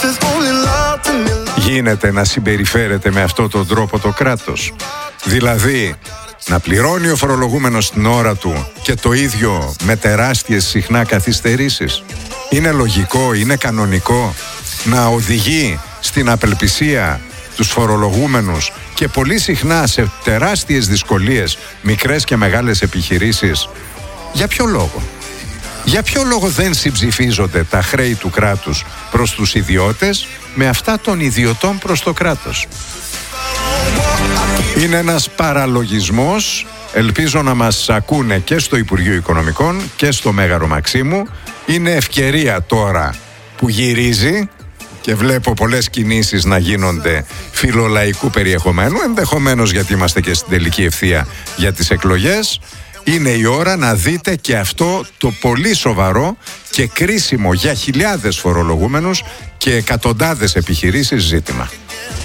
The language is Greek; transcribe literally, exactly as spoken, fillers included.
Γίνεται να συμπεριφέρεται με αυτόν τον τρόπο το κράτος? Δηλαδή να πληρώνει ο φορολογούμενος την ώρα του και το ίδιο με τεράστιες συχνά καθυστερήσεις? Είναι λογικό, είναι κανονικό να οδηγεί στην απελπισία τους φορολογούμενους και πολύ συχνά σε τεράστιες δυσκολίες μικρές και μεγάλες επιχειρήσεις? Για ποιο λόγο? Για ποιο λόγο δεν συμψηφίζονται τα χρέη του κράτους προς τους ιδιώτες με αυτά των ιδιωτών προς το κράτος? Είναι ένας παραλογισμός. Ελπίζω να μας ακούνε και στο Υπουργείο Οικονομικών και στο Μέγαρο Μαξίμου. Είναι ευκαιρία τώρα που γυρίζει και βλέπω πολλές κινήσεις να γίνονται φιλολαϊκού περιεχομένου, ενδεχομένως γιατί είμαστε και στην τελική ευθεία για τις εκλογές. Είναι η ώρα να δείτε και αυτό το πολύ σοβαρό και κρίσιμο για χιλιάδες φορολογούμενους και εκατοντάδες επιχειρήσεις ζήτημα.